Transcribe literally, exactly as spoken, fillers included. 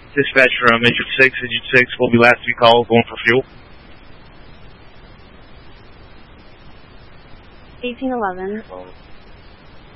Dispatch from Engine six, Engine six will be last three calls going for fuel. eighteen eleven.